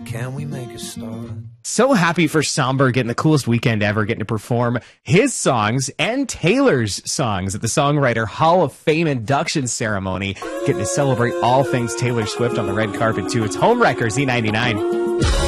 can we make a start? So happy for Somber getting the coolest weekend ever, getting to perform his songs and Taylor's songs at the Songwriter Hall of Fame induction ceremony. Getting to celebrate all things Taylor Swift on the red carpet, too. It's Homewrecker Z99.